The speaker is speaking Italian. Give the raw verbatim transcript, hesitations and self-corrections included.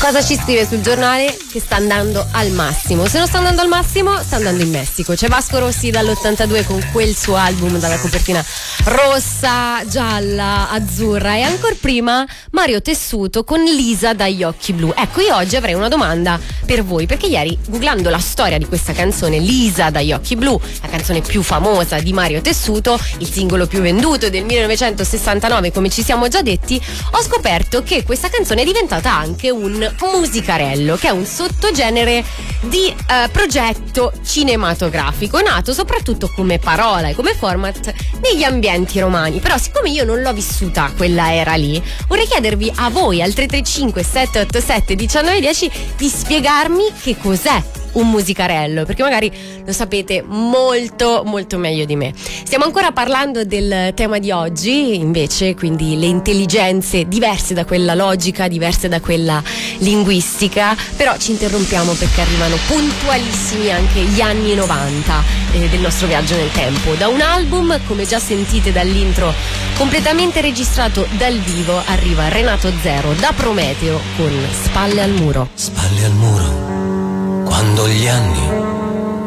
Cosa ci scrive sul giornale? Che sta andando al massimo. Se non sta andando al massimo, sta andando in Messico. C'è Vasco Rossi dall'ottantadue con quel suo album dalla copertina rossa, gialla, azzurra, e ancora prima Mario Tessuto con Lisa dagli occhi blu. Ecco, io oggi avrei una domanda per voi, perché ieri, googlando la storia di questa canzone, Lisa dagli occhi blu, la canzone più famosa di Mario Tessuto, il singolo più venduto del millenovecentosessantanove, come ci siamo già detti, ho scoperto che questa canzone è diventata anche un musicarello, che è un sottogenere di eh, progetto cinematografico nato soprattutto come parola e come format negli ambienti romani. Però siccome io non l'ho vissuta quella era lì, vorrei chiedervi a voi al tre tre cinque sette otto sette uno nove uno zero di spiegarmi che cos'è un musicarello, perché magari lo sapete molto molto meglio di me. Stiamo ancora parlando del tema di oggi, invece, quindi le intelligenze diverse da quella logica, diverse da quella linguistica, però ci interrompiamo perché arrivano puntualissimi anche gli anni novanta eh, del nostro viaggio nel tempo. Da un album, come già sentite dall'intro, completamente registrato dal vivo, arriva Renato Zero da Prometeo con Spalle al muro. Spalle al muro, quando gli anni